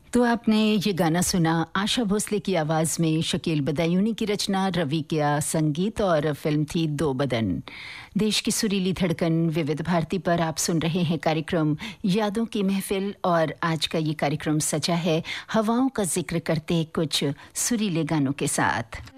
तो आपने ये गाना सुना आशा भोसले की आवाज़ में, शकील बदायूनी की रचना, रवि का संगीत और फिल्म थी दो बदन। देश की सुरीली धड़कन विविध भारती पर आप सुन रहे हैं कार्यक्रम यादों की महफिल और आज का ये कार्यक्रम सजा है हवाओं का जिक्र करते कुछ सुरीले गानों के साथ।